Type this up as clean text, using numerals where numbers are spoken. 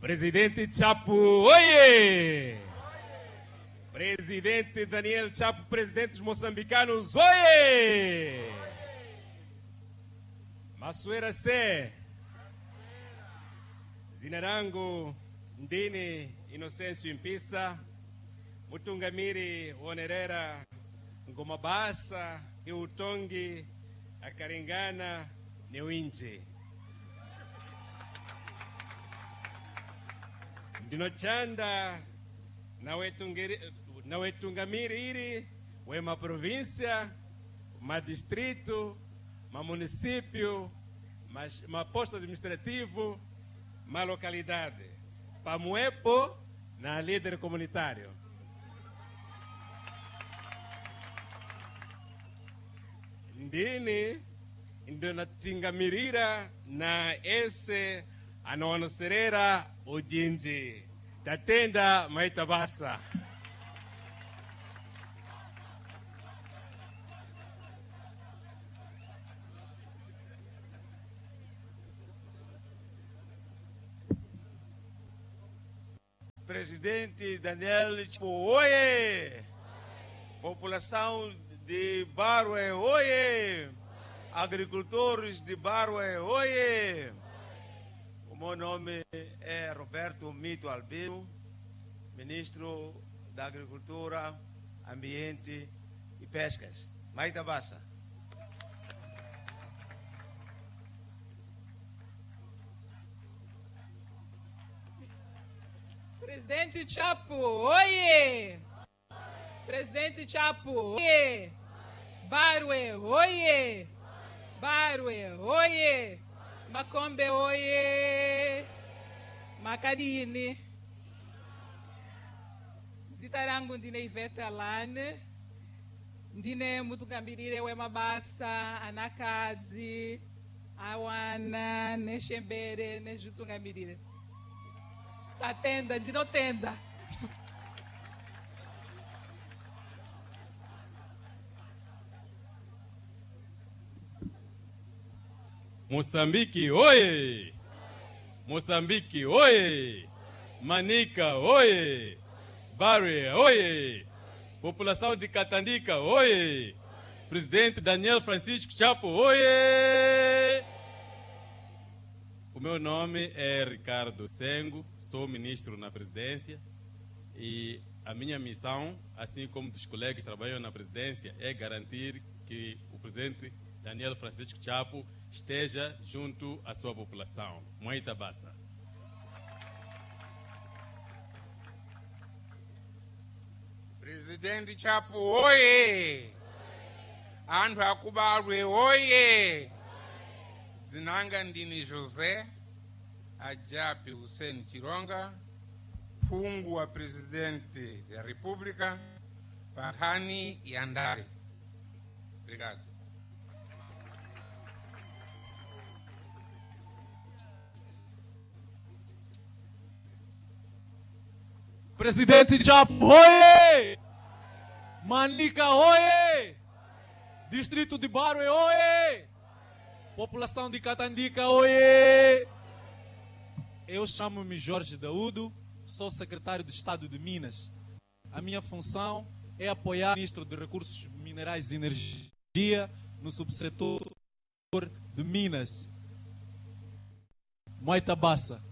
Presidente Chapo, oiê! Presidente Daniel Chapo, presidente dos moçambicanos, oiê! Masuera C. Zinarango Ndini Inocêncio Impisa, Mutungamiri Onerera Ngomabasa, Iutongi, Akaringana, Neuinje. Ndinochanda na wetungamiri iri wema província, ma distrito, ma município, ma posto administrativo, ma localidade. Pamuepo na líder comunitário. Ndini ndinatingamirira na esse anonoserera ujinji tatenda maitabasa. Presidente Daniel Chapo, oiê! População de Barwe, oiê! Agricultores de Barwe, oiê! O meu nome é Roberto Mito Albino, ministro da Agricultura, Ambiente e Pescas. Maitabasa. Presidente Chapo, oiê! Presidente Chapo, oiê! Barwe, oiê! Barwe, oiê! Makombe, oiê! Makadini. Zitarangu ndine Iveta Lane. Ndine Mutungambirire Wemabasa, Anakadzi, Awana, Neshembere, Nejutungambirire. Atenda, ndinotenda. Moçambique, oiê! Moçambique, oiê! Manica, oiê! Barre, oiê! População de Catandica, oiê! Presidente Daniel Francisco Chapo, oiê! O meu nome é Ricardo Sengo, sou ministro na presidência e a minha missão, assim como dos colegas que trabalham na presidência, é garantir que o presidente Daniel Francisco Chapo esteja junto à sua população. Maitabasa. Presidente Chapo, oiê! Andu akubarwe, oiê! Zinanga Ndini José, Ajapi Hussein Chironga, Pungu wa presidente da República, Pahani Yandari. Obrigado. Presidente Chapo, oiê! Manica, oiê! Distrito de Barwe, oiê! População de Catandica, oiê! Eu chamo-me Jorge Daúdo, sou secretário de Estado de Minas. A minha função é apoiar o ministro de Recursos Minerais e Energia no subsetor de Minas. Maitabasa.